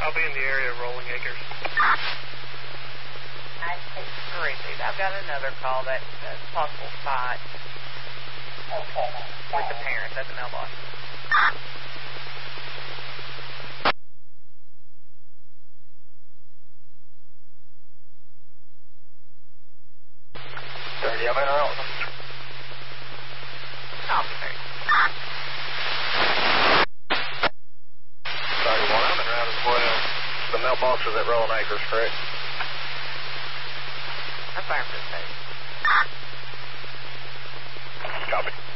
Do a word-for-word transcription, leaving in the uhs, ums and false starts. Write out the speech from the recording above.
I'll be in the area of Rolling Acres. nine six three. I've got another call that uh, possible fight with the parents at the mailbox. thirty, I'm in around. Copy, thirty. thirty-one, I'm in route as well. The mailbox is at Rolling Acres, correct? Affirmative, thirty. Copy.